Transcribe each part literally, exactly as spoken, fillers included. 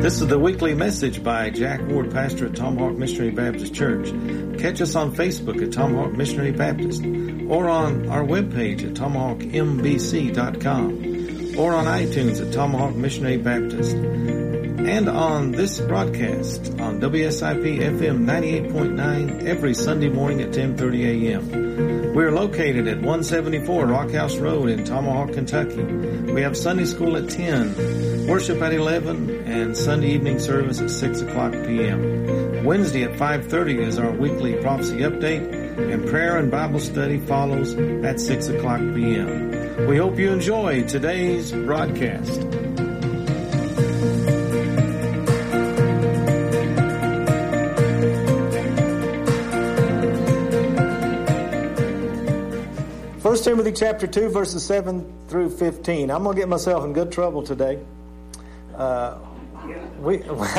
This is the weekly message by Jack Ward, pastor at Tomahawk Missionary Baptist Church. Catch us on Facebook at Tomahawk Missionary Baptist, or on our webpage at tomahawk m b c dot com, or on iTunes at Tomahawk Missionary Baptist, and on this broadcast on W S I P F M ninety-eight point nine every Sunday morning at ten thirty a m We are located at one seventy-four Rockhouse Road in Tomahawk, Kentucky. We have Sunday school at ten, worship at eleven, and Sunday evening service at six o'clock p m Wednesday at five thirty is our weekly prophecy update, and prayer and Bible study follows at six o'clock p m We hope you enjoy today's broadcast. First Timothy chapter two, verses seven through fifteen. I'm going to get myself in good trouble today. Uh, we,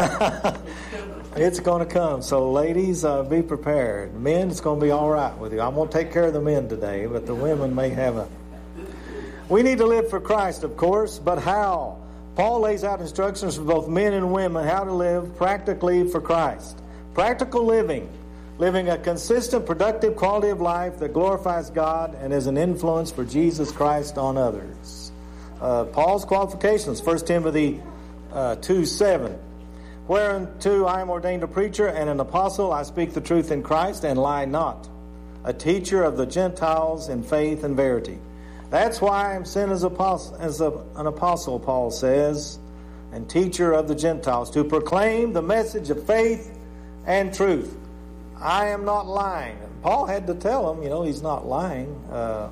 it's going to come. So ladies, uh, be prepared. Men, it's going to be all right with you. I'm going to take care of the men today, but the women may have a... We need to live for Christ, of course, but how? Paul lays out instructions for both men and women how to live practically for Christ. Practical living. Living a consistent, productive quality of life that glorifies God and is an influence for Jesus Christ on others. Uh, Paul's qualifications, First Timothy uh, two seven. Whereunto I am ordained a preacher and an apostle, I speak the truth in Christ and lie not. A teacher of the Gentiles in faith and verity. That's why I am sent as, apostle, as a, an apostle, Paul says, and teacher of the Gentiles, to proclaim the message of faith and truth. I am not lying. Paul had to tell him, you know, he's not lying. Uh,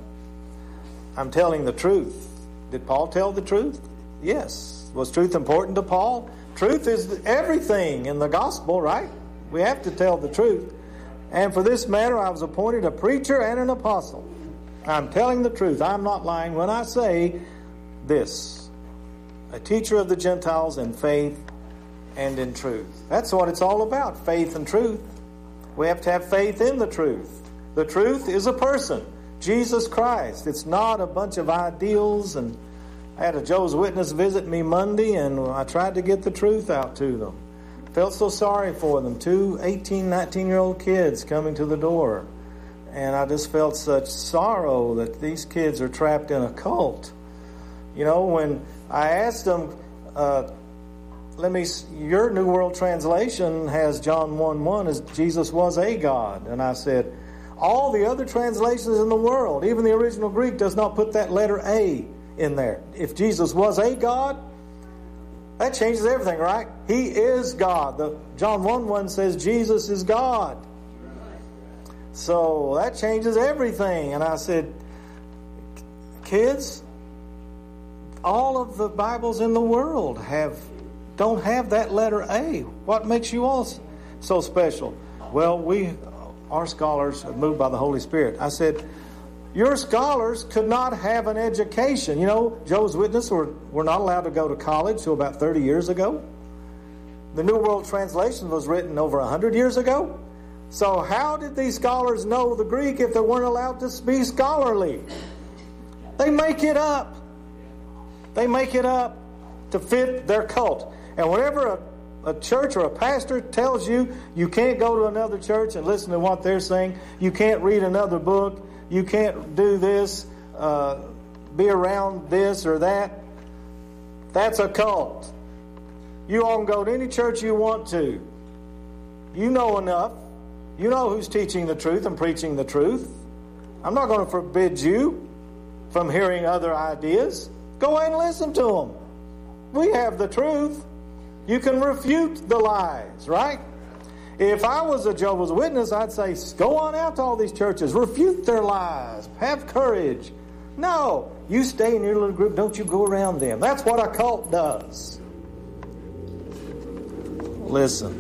I'm telling the truth. Did Paul tell the truth? Yes. Was truth important to Paul? Truth is everything in the gospel, right? We have to tell the truth. And for this matter, I was appointed a preacher and an apostle. I'm telling the truth. I'm not lying when I say this. A teacher of the Gentiles in faith and in truth. That's what it's all about, faith and truth. We have to have faith in the truth. The truth is a person, Jesus Christ. It's not a bunch of ideals. And I had a Jehovah's Witness visit me Monday, and I tried to get the truth out to them. Felt so sorry for them. Two eighteen, nineteen-year-old kids coming to the door. And I just felt such sorrow that these kids are trapped in a cult. You know, when I asked them... Uh, Let me. Your New World Translation has John one one as Jesus was a God. And I said, all the other translations in the world, even the original Greek, does not put that letter A in there. If Jesus was a God, that changes everything, right? He is God. The John one one says Jesus is God. So that changes everything. And I said, kids, all of the Bibles in the world have... don't have that letter A. What makes you all so special? Well, we, our scholars are moved by the Holy Spirit. I said, your scholars could not have an education. You know, Jehovah's Witnesses were, were not allowed to go to college till about thirty years ago. The New World Translation was written over one hundred years ago. So how did these scholars know the Greek if they weren't allowed to be scholarly? They make it up. They make it up to fit their cult. And whenever a, a church or a pastor tells you you can't go to another church and listen to what they're saying, you can't read another book, you can't do this, uh, be around this or that, that's a cult. You all can go to any church you want to. You know enough. You know who's teaching the truth and preaching the truth. I'm not going to forbid you from hearing other ideas. Go ahead and listen to them. We have the truth. You can refute the lies, right? If I was a Jehovah's Witness, I'd say, go on out to all these churches. Refute their lies. Have courage. No. You stay in your little group. Don't you go around them. That's what a cult does. Listen.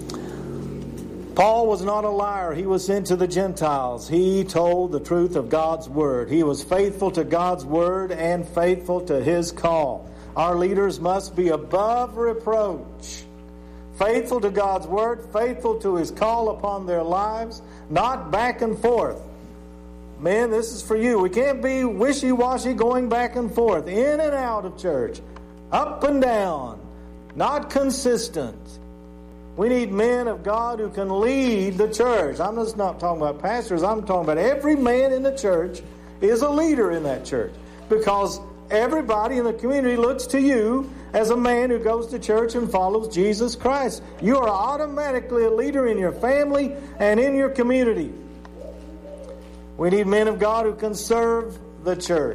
Paul was not a liar. He was sent to the Gentiles. He told the truth of God's Word. He was faithful to God's Word and faithful to His call. Our leaders must be above reproach. Faithful to God's Word, faithful to His call upon their lives, not back and forth. Men, this is for you. We can't be wishy-washy going back and forth, in and out of church, up and down. not consistent. We need men of God who can lead the church. I'm just not talking about pastors. I'm talking about every man in the church is a leader in that church. Because everybody in the community looks to you as a man who goes to church and follows Jesus Christ. You are automatically a leader in your family and in your community. We need men of God who can serve the church.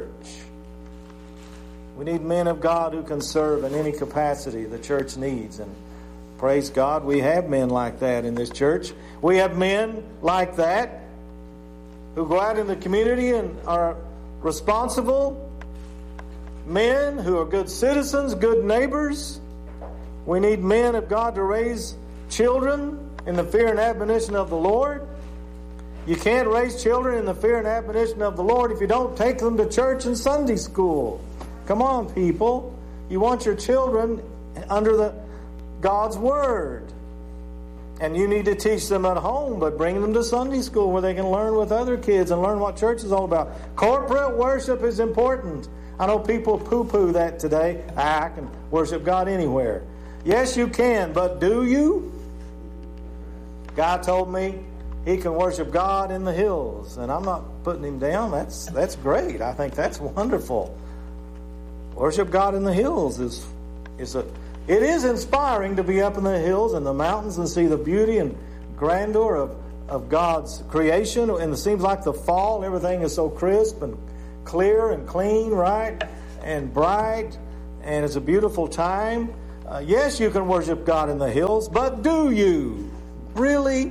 We need men of God who can serve in any capacity the church needs. And praise God, we have men like that in this church. We have men like that who go out in the community and are responsible men who are good citizens, good neighbors. We need men of God to raise children in the fear and admonition of the Lord. You can't raise children in the fear and admonition of the Lord if you don't take them to church and Sunday school. Come on, people. You want your children under the God's Word. And you need to teach them at home, but bring them to Sunday school where they can learn with other kids and learn what church is all about. Corporate worship is important. I know people poo-poo that today. Ah, I can worship God anywhere. Yes, you can, but do you? God told me he can worship God in the hills, and I'm not putting him down. That's that's great. I think that's wonderful. Worship God in the hills is is a it is inspiring to be up in the hills and the mountains and see the beauty and grandeur of, of God's creation. And it seems like the fall, everything is so crisp and clear and clean, right? And bright, and it's a beautiful time. Uh, yes, you can worship God in the hills, but do you really?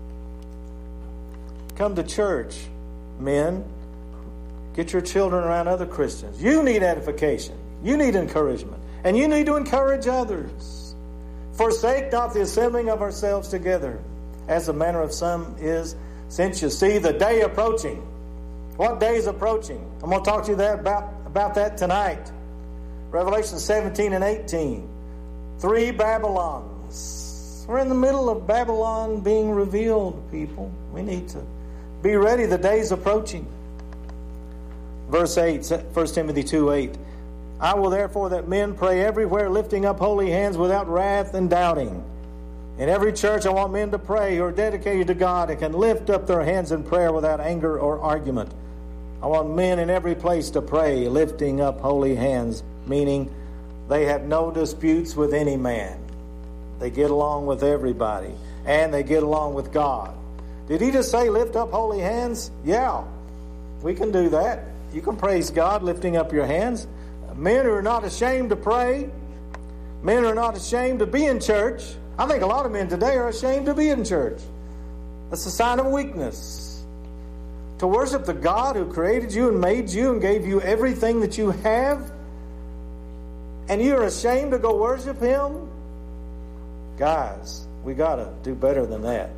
Come to church, men. Get your children around other Christians. You need edification. You need encouragement. And you need to encourage others. Forsake not the assembling of ourselves together, as the manner of some is, since you see the day approaching. What day is approaching? I'm going to talk to you that about, about that tonight. Revelation seventeen and eighteen. Three Babylons. We're in the middle of Babylon being revealed, people. We need to be ready. The day's approaching. Verse eight, First Timothy two eight. I will therefore that men pray everywhere, lifting up holy hands without wrath and doubting. In every church I want men to pray who are dedicated to God and can lift up their hands in prayer without anger or argument. I want men in every place to pray, lifting up holy hands, meaning they have no disputes with any man. They get along with everybody, and they get along with God. Did he just say lift up holy hands? Yeah, we can do that. You can praise God lifting up your hands. Men who are not ashamed to pray. Men who are not ashamed to be in church. I think a lot of men today are ashamed to be in church. That's a sign of weakness. To worship the God who created you and made you and gave you everything that you have, and you're ashamed to go worship him? Guys, we got to do better than that.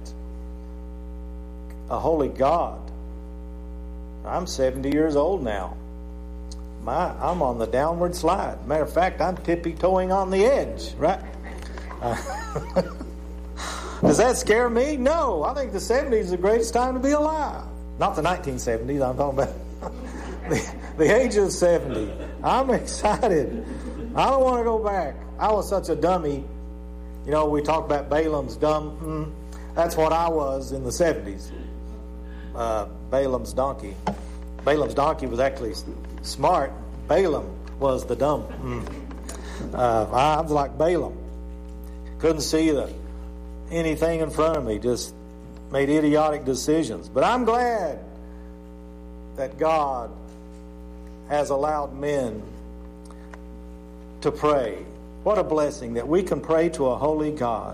A holy God. I'm seventy years old now. My, I'm on the downward slide. Matter of fact, I'm tippy-toeing on the edge, right? Uh, does that scare me? No. I think the seventies is the greatest time to be alive. Not the nineteen seventies, I'm talking about the, the age of seventy. I'm excited. I don't want to go back. I was such a dummy. You know, we talk about Balaam's dumb. Mm, that's what I was in the seventies. Uh, Balaam's donkey. Balaam's donkey was actually smart. Balaam was the dumb. Mm. Uh, I was like Balaam. Couldn't see the anything in front of me. Just made idiotic decisions. But I'm glad that God has allowed men to pray. What a blessing that we can pray to a holy God.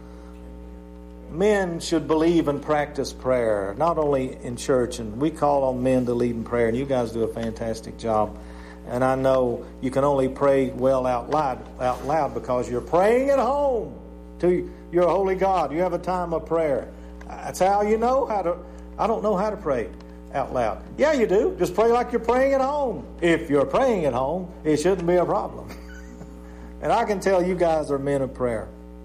Men should believe and practice prayer, not only in church, and we call on men to lead in prayer, and you guys do a fantastic job. And I know you can only pray well out loud, out loud because you're praying at home to your holy God. You have a time of prayer. That's how you know how to. I don't know how to pray out loud. Yeah, you do. Just pray like you're praying at home. If you're praying at home, it shouldn't be a problem. And I can tell you guys are men of prayer.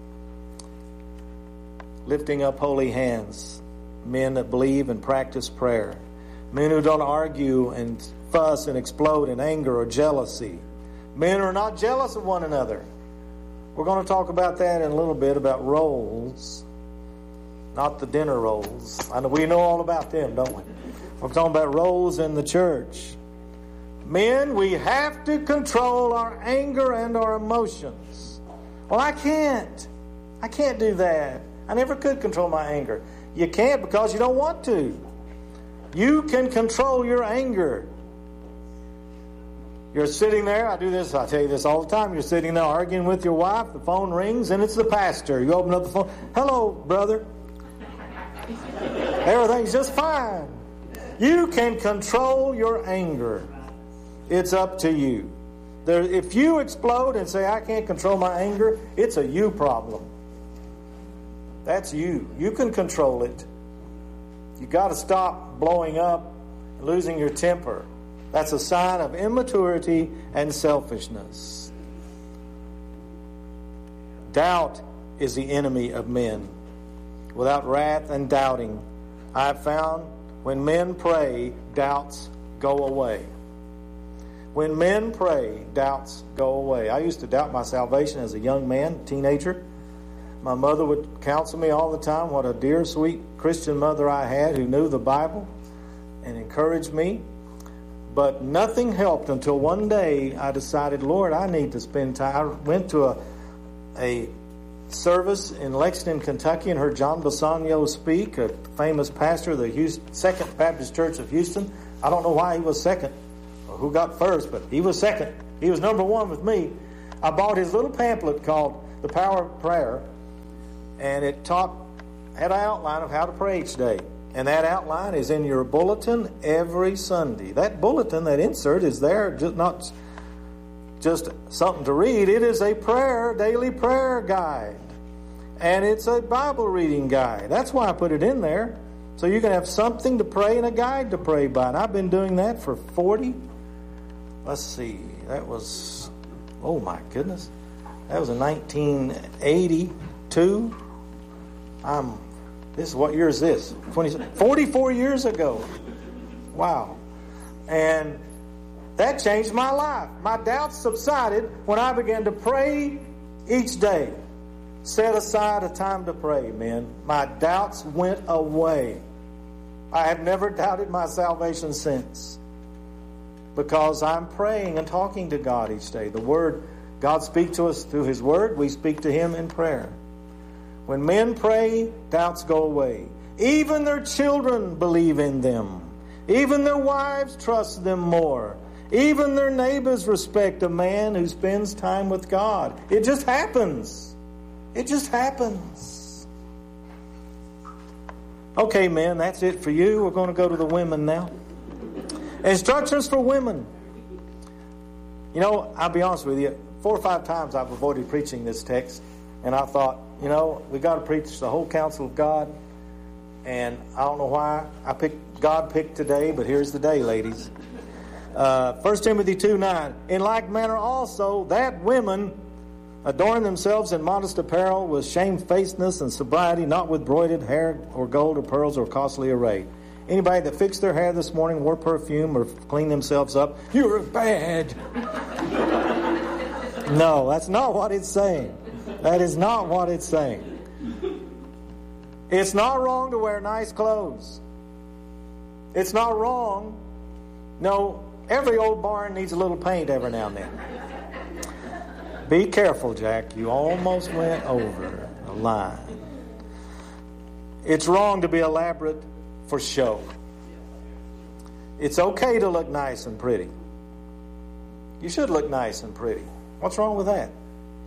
Lifting up holy hands. Men that believe and practice prayer. Men who don't argue and fuss and explode in anger or jealousy. Men who are not jealous of one another. we're going to talk about that in a little bit, about roles, not the dinner rolls. I know we know all about them, don't we? We're talking about roles in the church. Men, we have to control our anger and our emotions. Well, I can't. I can't do that. I never could control my anger. You can't because you don't want to. You can control your anger. You're sitting there, I do this, I tell you this all the time. You're sitting there arguing with your wife, the phone rings, and it's the pastor. You open up the phone, hello, brother. Everything's just fine. You can control your anger. It's up to you. There, if you explode and say, I can't control my anger, it's a you problem. That's you. You can control it. You got to stop blowing up, losing your temper. That's a sign of immaturity and selfishness. Doubt is the enemy of men. Without wrath and doubting, I have found when men pray, doubts go away. When men pray, doubts go away. I used to doubt my salvation as a young man, teenager. My mother would counsel me all the time. What a dear, sweet Christian mother I had who knew the Bible and encouraged me. But nothing helped until one day I decided, Lord, I need to spend time. I went to a, a service in Lexington, Kentucky, and heard John Bassanio speak, a famous pastor of the Houston, Second Baptist Church of Houston. I don't know why he was second, or who got first, but he was second. He was number one with me. I bought his little pamphlet called The Power of Prayer, and it taught, had an outline of how to pray each day. And that outline is in your bulletin every Sunday. That bulletin, that insert, is there just not just something to read. It is a prayer, daily prayer guide. And it's a Bible reading guide. That's why I put it in there. So you can have something to pray and a guide to pray by. And I've been doing that for forty. Let's see. That was, oh my goodness. That was in nineteen eighty-two. I'm... This is what year is this? forty-four years ago. Wow. And that changed my life. My doubts subsided when I began to pray each day. Set aside a time to pray, men. My doubts went away. I have never doubted my salvation since. Because I'm praying and talking to God each day. The Word, God speaks to us through His Word. We speak to Him in prayer. When men pray, doubts go away. Even their children believe in them. Even their wives trust them more. Even their neighbors respect a man who spends time with God. It just happens. It just happens. Okay, men, that's it for you. We're going to go to the women now. Instructions for women. You know, I'll be honest with you. Four or five times I've avoided preaching this text. And I thought, you know, we got to preach the whole counsel of God. And I don't know why I picked, God picked today, but here's the day, ladies. Uh, First Timothy two nine. In like manner also, that women adorn themselves in modest apparel with shamefacedness and sobriety, not with broided hair or gold or pearls or costly array. Anybody that fixed their hair this morning, wore perfume, or cleaned themselves up, you're bad. No, that's not what it's saying. That is not what it's saying. It's not wrong to wear nice clothes. It's not wrong. No, every old barn needs a little paint every now and then. Be careful, Jack. You almost went over a line. It's wrong to be elaborate for show. It's okay to look nice and pretty. You should look nice and pretty. What's wrong with that?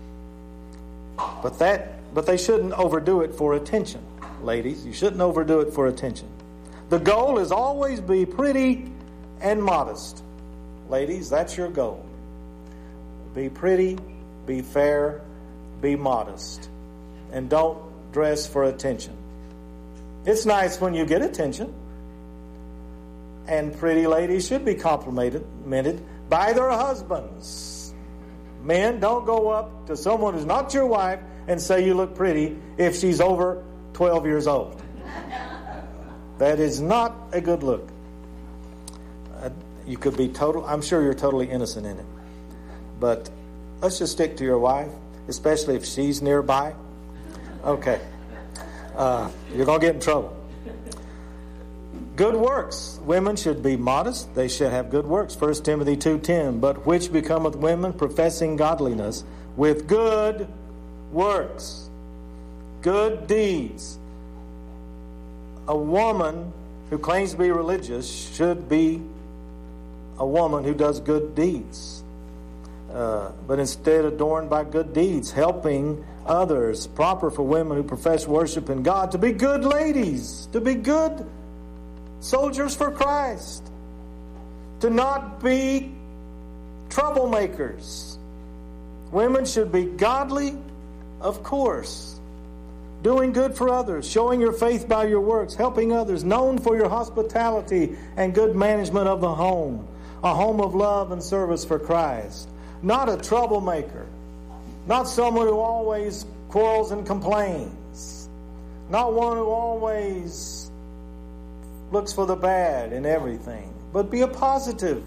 But that, but they shouldn't overdo it for attention, ladies. You shouldn't overdo it for attention. The goal is always be pretty and modest. Ladies, that's your goal. Be pretty, be fair, be modest. And don't dress for attention. It's nice when you get attention. And pretty ladies should be complimented by their husbands. Men, don't go up to someone who's not your wife and say you look pretty if she's over twelve years old. That is not a good look. Uh, you could be total, I'm sure you're totally innocent in it. But let's just stick to your wife. especially if she's nearby. Okay. Uh, you're going to get in trouble. Good works. Women should be modest. They should have good works. First Timothy two ten. But which becometh women professing godliness with good works. Good deeds. A woman who claims to be religious should be a woman who does good deeds. Uh, but instead adorned by good deeds, helping others. Proper for women who profess worship in God to be good ladies, to be good soldiers for Christ, to not be troublemakers. Women should be godly, of course, doing good for others, showing your faith by your works, helping others, known for your hospitality and good management of the home, a home of love and service for Christ. Not a troublemaker, not someone who always quarrels and complains, not one who always looks for the bad in everything, but be a positive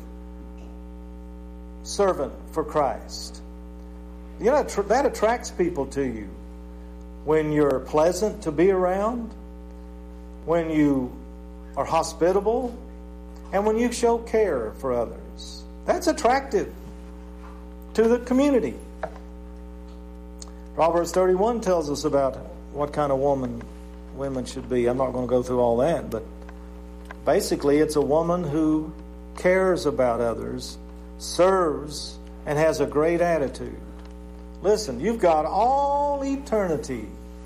servant for Christ. You know, that attracts people to you. When you're pleasant to be around, when you are hospitable, and when you show care for others. That's attractive to the community. Proverbs thirty-one tells us about what kind of woman women should be. I'm not going to go through all that, but basically it's a woman who cares about others, serves, and has a great attitude. Listen, you've got all eternity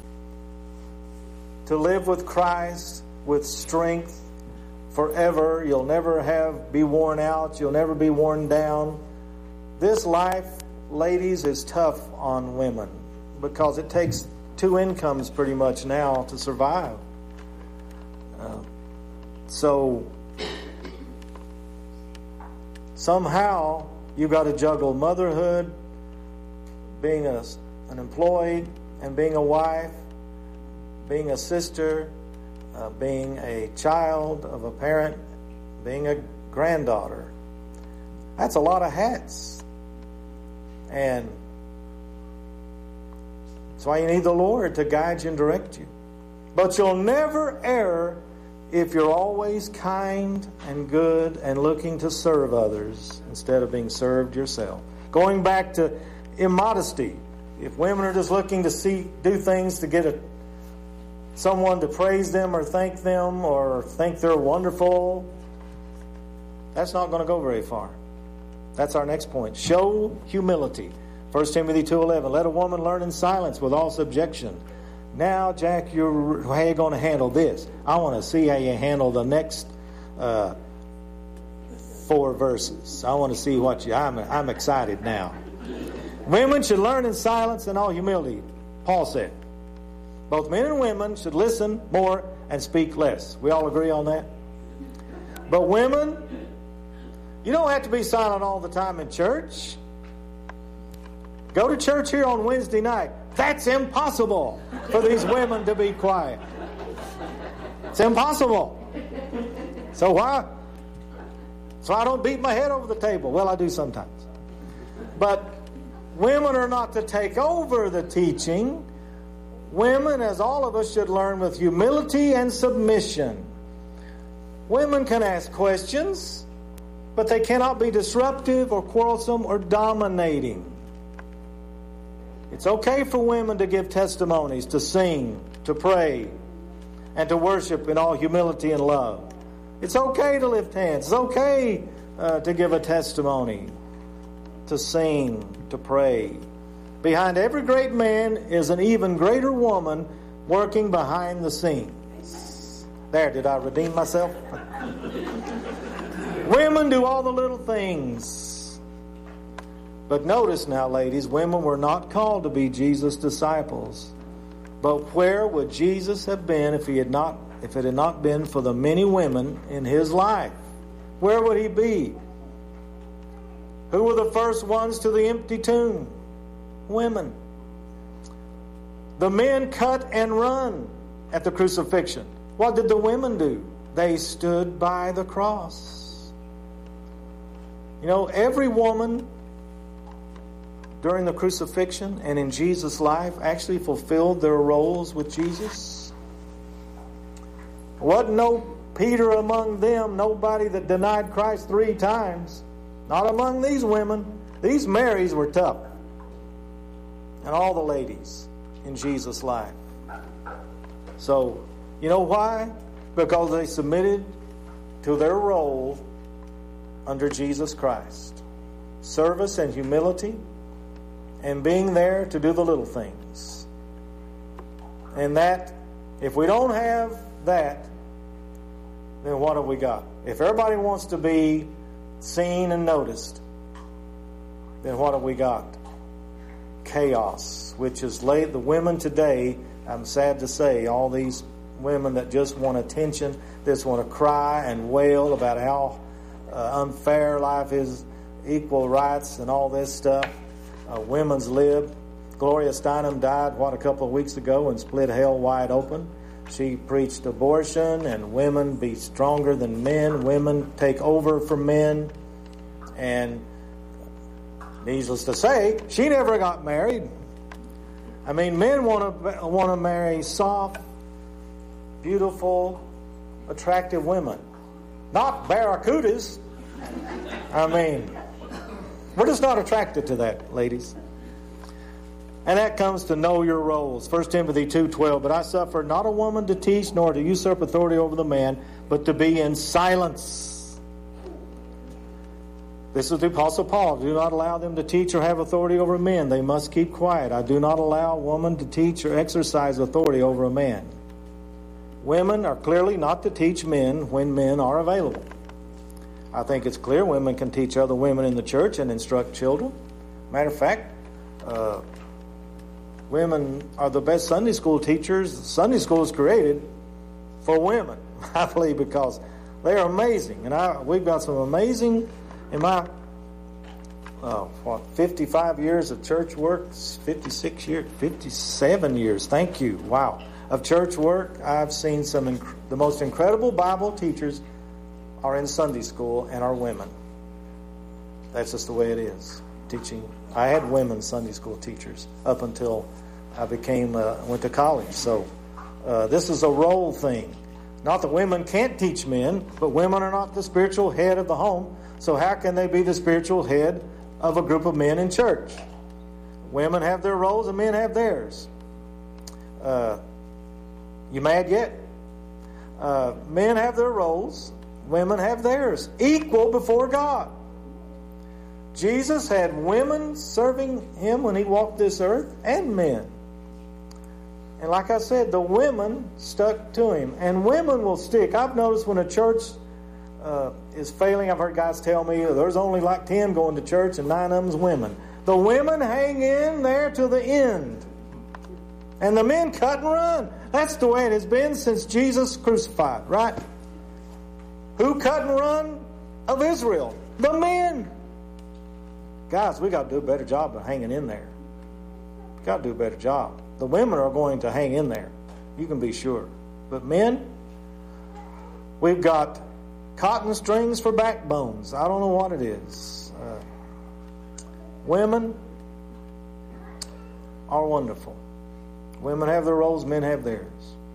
to live with Christ with strength forever. You'll never have be worn out. You'll never be worn down. This life, ladies, is tough on women because it takes two incomes pretty much now to survive. Uh, so somehow you've got to juggle motherhood, being a, an employee, and being a wife, being a sister, uh, being a child of a parent, being a granddaughter. That's a lot of hats. And that's why you need the Lord to guide you and direct you. But you'll never err if you're always kind and good and looking to serve others instead of being served yourself. Going back to immodesty. If women are just looking to see do things to get a, someone to praise them or thank them or think they're wonderful, that's not going to go very far. That's our next point. Show humility. First Timothy two eleven. Let a woman learn in silence with all subjection. Now, Jack, you're, how are you going to handle this? I want to see how you handle the next uh, four verses. I want to see what you... I'm, I'm excited now. Women should learn in silence and all humility, Paul said. Both men and women should listen more and speak less. We all agree on that? But women, you don't have to be silent all the time in church. Go to church here on Wednesday night. That's impossible for these women to be quiet. It's impossible. So why? So I don't beat my head over the table. Well, I do sometimes. But women are not to take over the teaching. Women, as all of us, should learn with humility and submission. Women can ask questions, but they cannot be disruptive or quarrelsome or dominating. It's okay for women to give testimonies, to sing, to pray, and to worship in all humility and love. It's okay to lift hands. It's okay uh, to give a testimony, to sing, to pray. Behind every great man is an even greater woman working behind the scenes. There, did I redeem myself? Women do all the little things. But notice now, ladies, women were not called to be Jesus' disciples. But where would Jesus have been if he had not, if it had not been for the many women in his life? Where would he be? Who were the first ones to the empty tomb? Women. The men cut and run at the crucifixion. What did the women do? They stood by the cross. You know, every woman during the crucifixion and in Jesus' life actually fulfilled their roles with Jesus? Wasn't no Peter among them, nobody that denied Christ three times. Not among these women. These Marys were tough. And all the ladies in Jesus' life. So, you know why? Because they submitted to their role under Jesus Christ. Service and humility, and being there to do the little things. And that, if we don't have that, then what have we got? If everybody wants to be seen and noticed, then what have we got? Chaos, which is late. The women today, I'm sad to say, all these women that just want attention, just want to cry and wail about how uh, unfair life is, equal rights and all this stuff. Uh, women's lib. Gloria Steinem died, what, a couple of weeks ago and split hell wide open. She preached abortion and women be stronger than men. Women take over for men. And needless to say, she never got married. I mean, men want to want to marry soft, beautiful, attractive women. Not barracudas. I mean, we're just not attracted to that, ladies. And that comes to know your roles. First Timothy two twelve, but I suffer not a woman to teach, nor to usurp authority over the man, but to be in silence. This is the Apostle Paul. Do not allow them to teach or have authority over men. They must keep quiet. I do not allow a woman to teach or exercise authority over a man. Women are clearly not to teach men when men are available. I think it's clear women can teach other women in the church and instruct children. Matter of fact, uh, women are the best Sunday school teachers. Sunday school is created for women, I believe, because they are amazing. And I, we've got some amazing, in my uh, what, fifty-five years of church work, fifty-six years, fifty-seven years, thank you, wow, of church work, I've seen some, inc- the most incredible Bible teachers are in Sunday school and are women. That's just the way it is. Teaching. I had women Sunday school teachers up until I became uh, went to college. So uh, this is a role thing. Not that women can't teach men, but women are not the spiritual head of the home. So how can they be the spiritual head of a group of men in church? Women have their roles and men have theirs. Uh, you mad yet? Uh, men have their roles. Women have theirs. Equal before God. Jesus had women serving him when he walked this earth, and men. And like I said, the women stuck to him. And women will stick. I've noticed when a church uh, is failing, I've heard guys tell me there's only like ten going to church and nine of them's women. The women hang in there to the end. And the men cut and run. That's the way it has been since Jesus crucified, right? Who cut and run of Israel? The men. Guys, we got to do a better job of hanging in there. Got to do a better job. The women are going to hang in there. You can be sure. But men, we've got cotton strings for backbones. I don't know what it is. Uh, women are wonderful. Women have their roles, men have theirs.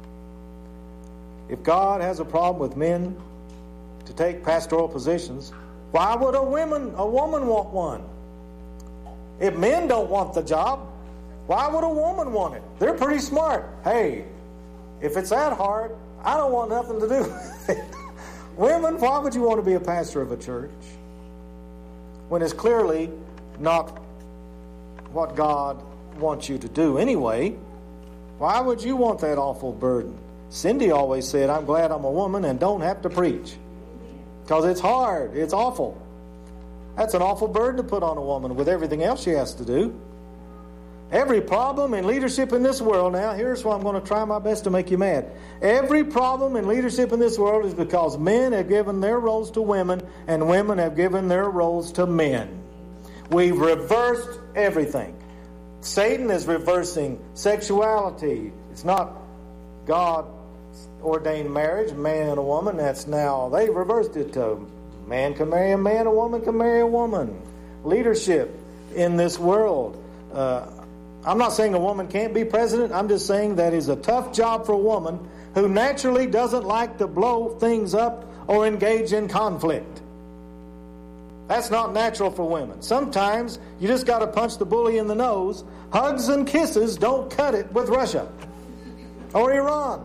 If God has a problem with men to take pastoral positions, why would a woman a woman want one? If men don't want the job, why would a woman want it? They're pretty smart. Hey, if it's that hard, I don't want nothing to do with it. Women, why would you want to be a pastor of a church when it's clearly not what God wants you to do anyway? Why would you want that awful burden? Cindy always said, I'm glad I'm a woman and don't have to preach. Because it's hard. It's awful. That's an awful burden to put on a woman with everything else she has to do. Every problem in leadership in this world, now here's why I'm going to try my best to make you mad. Every problem in leadership in this world is because men have given their roles to women and women have given their roles to men. We've reversed everything. Satan is reversing sexuality. It's not God ordained marriage, man and a woman. That's now, they reversed it to man can marry a man, a woman can marry a woman. Leadership. in this world. Uh, I'm not saying a woman can't be president. I'm just saying that is a tough job for a woman who naturally doesn't like to blow things up or engage in conflict. That's not natural for women. Sometimes you just got to punch the bully in the nose. Hugs and kisses don't cut it with Russia or Iran.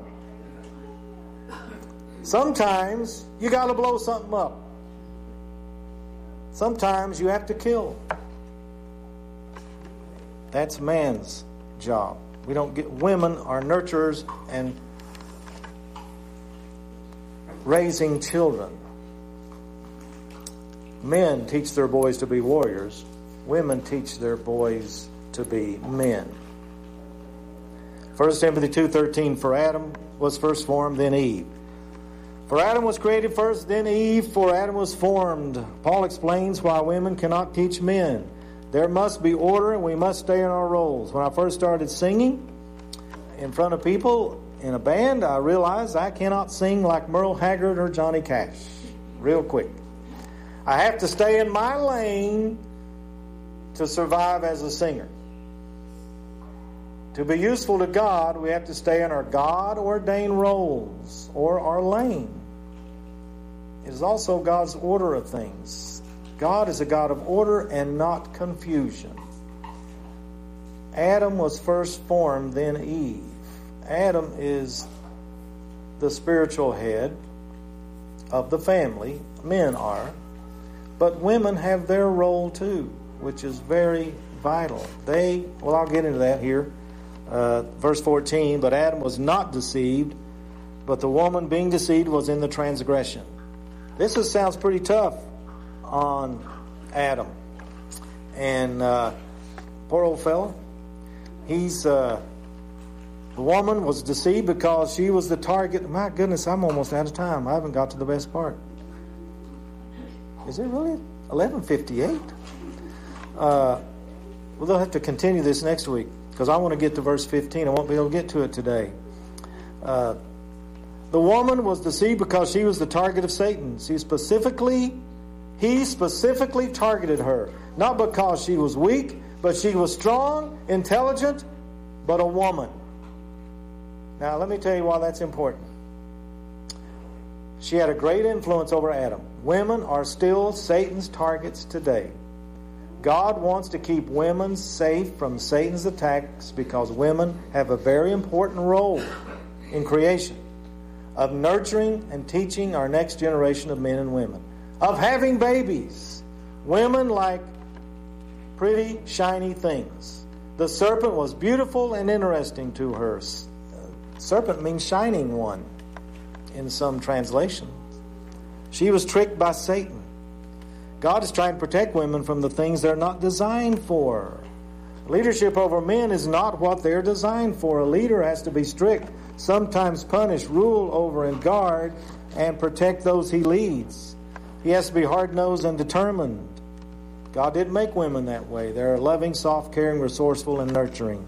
Sometimes you got to blow something up. Sometimes you have to kill. That's man's job. We don't get women are nurturers and raising children. Men teach their boys to be warriors. Women teach their boys to be men. First Timothy two thirteen, for Adam was first formed, then Eve. For Adam was created first, then Eve, for Adam was formed. Paul explains why women cannot teach men. There must be order, and we must stay in our roles. When I first started singing in front of people in a band, I realized I cannot sing like Merle Haggard or Johnny Cash real quick. I have to stay in my lane to survive as a singer. To be useful to God, we have to stay in our God-ordained roles or our lane. It is also God's order of things. God is a God of order and not confusion. Adam was first formed, then Eve. Adam is the spiritual head of the family. Men are. But women have their role too, which is very vital. They, well, I'll get into that here. Uh, verse fourteen, but Adam was not deceived, but the woman being deceived was in the transgression. This is, sounds pretty tough on Adam. And uh, poor old fella, he's, uh, the woman was deceived because she was the target. My goodness, I'm almost out of time. I haven't got to the best part. Is it really eleven fifty-eight? Uh, well, they'll have to continue this next week because I want to get to verse fifteen. I won't be able to get to it today. Uh, the woman was deceived because she was the target of Satan. She specifically, he specifically targeted her. Not because she was weak, but she was strong, intelligent, but a woman. Now, let me tell you why that's important. She had a great influence over Adam. Women are still Satan's targets today. God wants to keep women safe from Satan's attacks because women have a very important role in creation of nurturing and teaching our next generation of men and women, of having babies. Women like pretty, shiny things. The serpent was beautiful and interesting to her. Serpent means shining one in some translations. She was tricked by Satan. God is trying to protect women from the things they're not designed for. Leadership over men is not what they're designed for. A leader has to be strict, sometimes punish, rule over and guard, and protect those he leads. He has to be hard-nosed and determined. God didn't make women that way. They're loving, soft, caring, resourceful, and nurturing.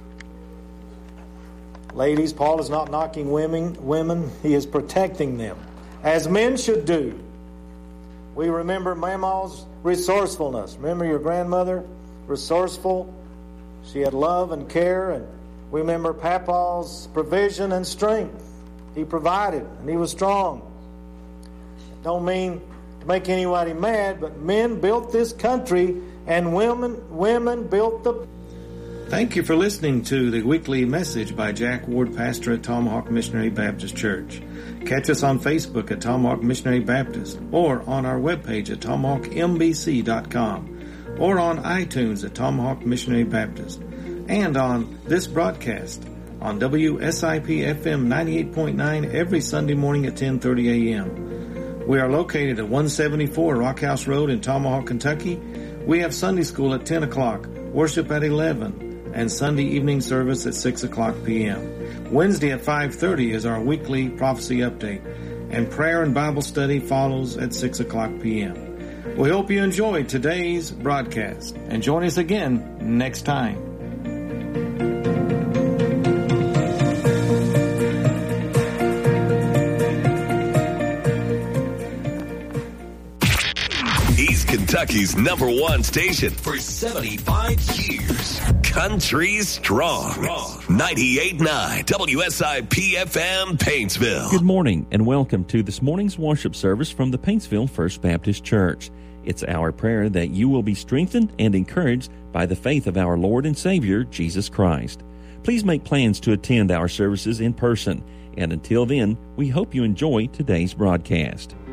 Ladies, Paul is not knocking women, women. He is protecting them, as men should do. We remember Mama's resourcefulness. Remember your grandmother? Resourceful. She had love and care. And we remember Papa's provision and strength. He provided, and he was strong. Don't mean to make anybody mad, but men built this country, and women, women built the... Thank you for listening to the weekly message by Jack Ward, pastor at Tomahawk Missionary Baptist Church. Catch us on Facebook at Tomahawk Missionary Baptist, or on our webpage at tomahawk m b c dot com, or on iTunes at Tomahawk Missionary Baptist, and on this broadcast on W S I P F M ninety-eight point nine every Sunday morning at ten thirty a.m. We are located at one seventy-four Rockhouse Road in Tomahawk, Kentucky. We have Sunday school at ten o'clock, worship at eleven, and Sunday evening service at six o'clock p.m. Wednesday at five thirty is our weekly prophecy update, and prayer and Bible study follows at six o'clock p.m. We hope you enjoyed today's broadcast, and join us again next time. Kentucky's number one station for seventy-five years. Country Strong. ninety-eight point nine W S I P F M Paintsville. Good morning and welcome to this morning's worship service from the Paintsville First Baptist Church. It's our prayer that you will be strengthened and encouraged by the faith of our Lord and Savior, Jesus Christ. Please make plans to attend our services in person. And until then, we hope you enjoy today's broadcast.